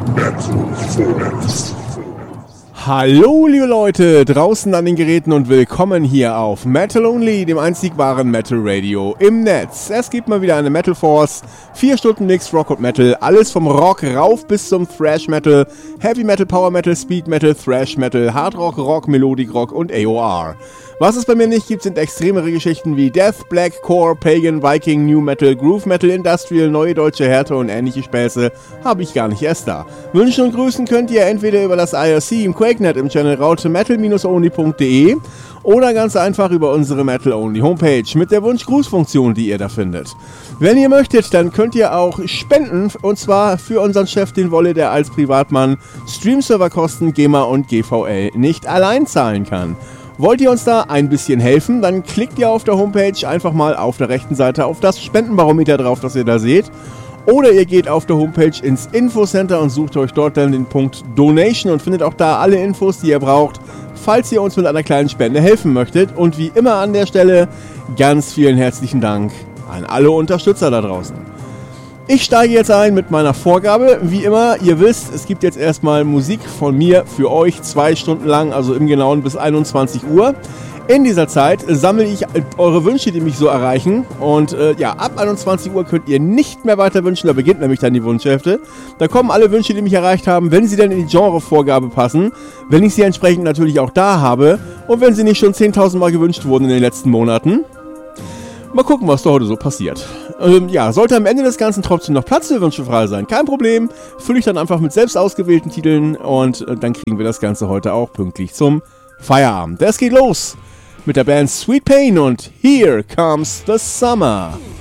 Hallo liebe Leute, draußen an den Geräten und willkommen hier auf Metal Only, dem einzig wahren Metal Radio im Netz. Es gibt mal wieder eine Metal Force, 4 Stunden Mix Rock und Metal, alles vom Rock rauf bis zum Thrash Metal, Heavy Metal, Power Metal, Speed Metal, Thrash Metal, Hard Rock, Rock, Melodic Rock und AOR. Was es bei mir nicht gibt, sind extremere Geschichten wie Death, Black, Core, Pagan, Viking, New Metal, Groove Metal, Industrial, Neue Deutsche Härte und ähnliche Späße habe ich gar nicht erst da. Wünschen und grüßen könnt ihr entweder über das IRC im QuakeNet im Channel Raute metal-only.de oder ganz einfach über unsere Metal Only Homepage mit der Wunsch-Gruß-Funktion, die ihr da findet. Wenn ihr möchtet, dann könnt ihr auch spenden, und zwar für unseren Chef, den Wolle, der als Privatmann Stream-Server-Kosten, GEMA und GVL nicht allein zahlen kann. Wollt ihr uns da ein bisschen helfen, dann klickt ihr auf der Homepage einfach mal auf der rechten Seite auf das Spendenbarometer drauf, das ihr da seht. Oder ihr geht auf der Homepage ins Infocenter und sucht euch dort dann den Punkt Donation und findet auch da alle Infos, die ihr braucht, falls ihr uns mit einer kleinen Spende helfen möchtet. Und wie immer an der Stelle ganz vielen herzlichen Dank an alle Unterstützer da draußen. Ich steige jetzt ein mit meiner Vorgabe. Wie immer, ihr wisst, es gibt jetzt erstmal Musik von mir für euch 2 Stunden lang, also im Genauen bis 21 Uhr. In dieser Zeit sammle ich eure Wünsche, die mich so erreichen. Und ab 21 Uhr könnt ihr nicht mehr weiter wünschen. Da beginnt nämlich dann die Wunschhälfte. Da kommen alle Wünsche, die mich erreicht haben, wenn sie denn in die Genrevorgabe passen. Wenn ich sie entsprechend natürlich auch da habe. Und wenn sie nicht schon 10.000 Mal gewünscht wurden in den letzten Monaten. Mal gucken, was da heute so passiert. Sollte am Ende des Ganzen trotzdem noch Platz für Wünsche frei sein, kein Problem. Fülle ich dann einfach mit selbst ausgewählten Titeln und dann kriegen wir das Ganze heute auch pünktlich zum Feierabend. Es geht los mit der Band Sweet Pain und Here Comes the Summer.